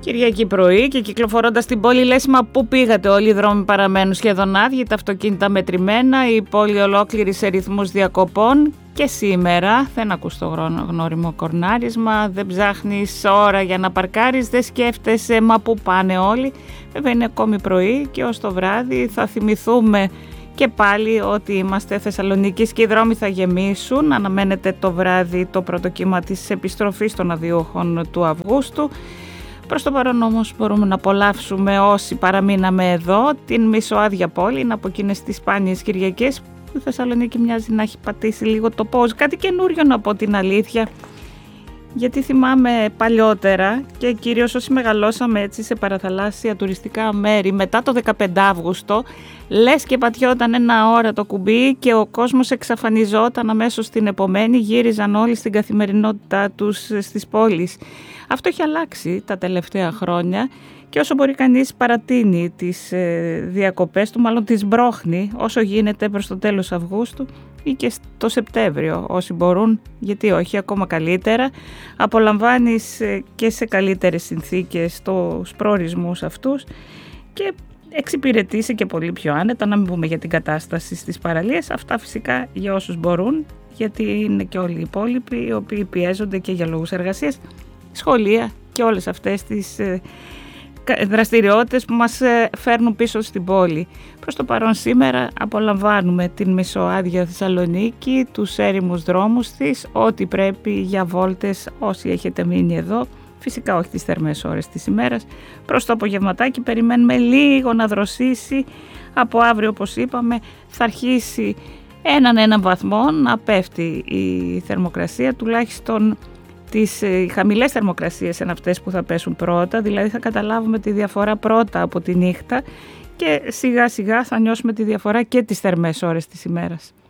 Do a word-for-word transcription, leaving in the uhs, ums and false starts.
Κυριακή πρωί και κυκλοφορώντας την πόλη λες, μα πού πήγατε, όλοι οι δρόμοι παραμένουν σχεδόν άδειοι, τα αυτοκίνητα μετρημένα, η πόλη ολόκληρη σε ρυθμούς διακοπών και σήμερα δεν ακούς το γνώριμο κορνάρισμα, δεν ψάχνεις ώρα για να παρκάρεις, δεν σκέφτεσαι μα πού πάνε όλοι. Βέβαια είναι ακόμη πρωί και ως το βράδυ θα θυμηθούμε και πάλι ότι είμαστε Θεσσαλονίκης και οι δρόμοι θα γεμίσουν. Αναμένεται το βράδυ το πρώτο κύμα της επιστροφής των αδειούχων του Αυγούστου. Προς το παρόν όμως μπορούμε να απολαύσουμε όσοι παραμείναμε εδώ την μισοάδια πόλη από εκείνες τις σπάνιες Κυριακές που η Θεσσαλονίκη μοιάζει να έχει πατήσει λίγο το πόζ. Κάτι καινούριο να πω την αλήθεια, γιατί θυμάμαι παλιότερα και κυρίως όσοι μεγαλώσαμε έτσι σε παραθαλάσσια τουριστικά μέρη μετά το δεκαπέντε Αύγουστο, λες και πατιόταν ένα ώρα το κουμπί και ο κόσμος εξαφανιζόταν αμέσως την επομένη, γύριζαν όλοι στην καθημερινότητά τους στις πόλεις. Αυτό έχει αλλάξει τα τελευταία χρόνια και όσο μπορεί κανείς παρατείνει τις ε, διακοπές του, μάλλον τις μπρώχνει όσο γίνεται προς το τέλος Αυγούστου ή και το Σεπτέμβριο όσοι μπορούν, γιατί όχι, ακόμα καλύτερα. Απολαμβάνεις ε, και σε καλύτερες συνθήκες τους προορισμούς αυτούς και εξυπηρετήσει και πολύ πιο άνετα, να μην πούμε για την κατάσταση στις παραλίες. Αυτά φυσικά για όσους μπορούν, γιατί είναι και όλοι οι υπόλοιποι οι οποίοι πιέζονται και για λόγους εργασίας, σχολεία και όλες αυτές τις ε, δραστηριότητες που μας ε, φέρνουν πίσω στην πόλη. Προς το παρόν σήμερα απολαμβάνουμε την μισοάδια Θεσσαλονίκη, τους έρημους δρόμους της, ό,τι πρέπει για βόλτες όσοι έχετε μείνει εδώ. Φυσικά όχι τις θερμές ώρες της ημέρας. Προς το απογευματάκι περιμένουμε λίγο να δροσίσει. Από αύριο, όπως είπαμε, θα αρχίσει έναν έναν βαθμό να πέφτει η θερμοκρασία, τουλάχιστον τις οι χαμηλές θερμοκρασίες είναι αυτές που θα πέσουν πρώτα, δηλαδή θα καταλάβουμε τη διαφορά πρώτα από τη νύχτα και σιγά σιγά θα νιώσουμε τη διαφορά και τις θερμές ώρες της ημέρας.